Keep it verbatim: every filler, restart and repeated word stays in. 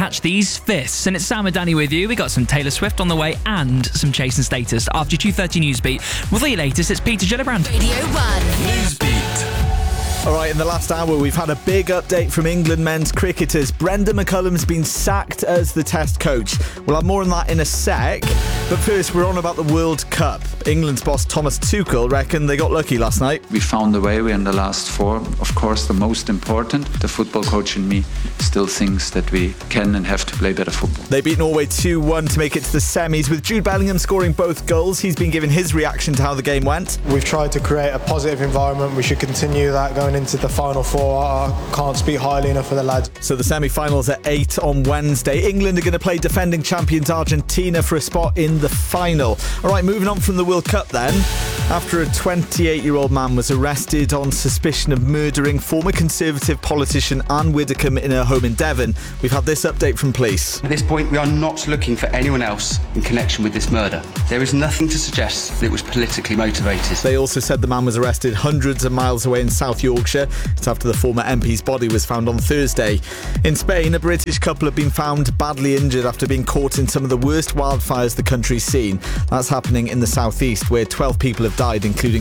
catch these fifths. And it's Sam and Danny with you. We got some Taylor Swift on the way and some Chasing Status. After two thirty Newsbeat, with the latest, it's Peter Gillibrand. Radio one. Newsbeat. All right, in the last hour, we've had a big update from England men's cricketers. Brendan McCullum's been sacked as the Test coach. We'll have more on that in a sec. But first, we're on about the World Cup. England's boss Thomas Tuchel reckon they got lucky last night. We found a way. We're in the last four. Of course, the most important. The football coach in me still thinks that we can and have to play better football. They beat Norway two one to make it to the semis, with Jude Bellingham scoring both goals. He's been given his reaction to how the game went. We've tried to create a positive environment. We should continue that going into the final four. I can't speak highly enough for the lads. So the semi-finals at eight on Wednesday. England are going to play defending champions Argentina for a spot in the final. All right, moving on from the World Cup then. After a twenty-eight-year-old man was arrested on suspicion of murdering former Conservative politician Anne Widdecombe in her home in Devon, we've had this update from police. At this point, we are not looking for anyone else in connection with this murder. There is nothing to suggest that it was politically motivated. They also said the man was arrested hundreds of miles away in South Yorkshire. It's after the former M P's body was found on Thursday. In Spain, a British couple have been found badly injured after being caught in some of the worst wildfires the country's seen. That's happening in the southeast, where twelve people have died, including